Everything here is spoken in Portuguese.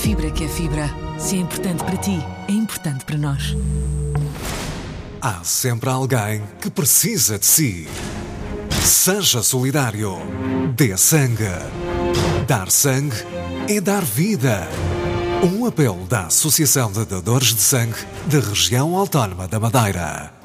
fibra que é fibra. Se é importante para ti, é importante para nós. Há sempre alguém que precisa de si. Seja solidário. Dê sangue. Dar sangue é dar vida. Um apelo da Associação de Dadores de Sangue da Região Autónoma da Madeira.